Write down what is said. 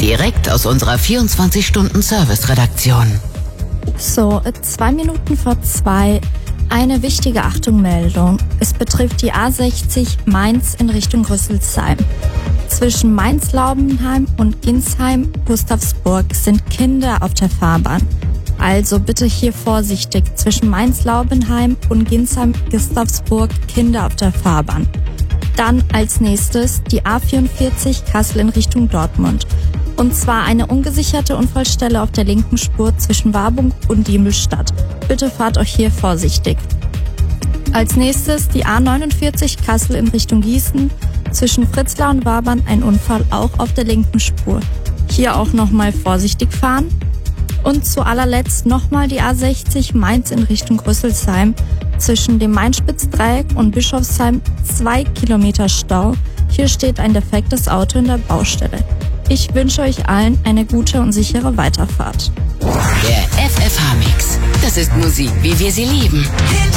Direkt aus unserer 24-Stunden-Service-Redaktion. So, 2 Minuten vor 2. Eine wichtige Achtung-Meldung. Es betrifft die A60 Mainz in Richtung Rüsselsheim. Zwischen Mainz-Laubenheim und Ginsheim-Gustavsburg sind Kinder auf der Fahrbahn. Also bitte hier vorsichtig. Zwischen Mainz-Laubenheim und Ginsheim-Gustavsburg Kinder auf der Fahrbahn. Dann als nächstes die A44 Kassel in Richtung Dortmund. Und zwar eine ungesicherte Unfallstelle auf der linken Spur zwischen Warburg und Diemelstadt. Bitte fahrt euch hier vorsichtig. Als nächstes die A49 Kassel in Richtung Gießen. Zwischen Fritzlar und Wabern ein Unfall auch auf der linken Spur. Hier auch nochmal vorsichtig fahren. Und zu allerletzt nochmal die A60 Mainz in Richtung Rüsselsheim. Zwischen dem Mainspitzdreieck und Bischofsheim 2 Kilometer Stau. Hier steht ein defektes Auto in der Baustelle. Ich wünsche euch allen eine gute und sichere Weiterfahrt. Der FFH-Mix. Das ist Musik, wie wir sie lieben.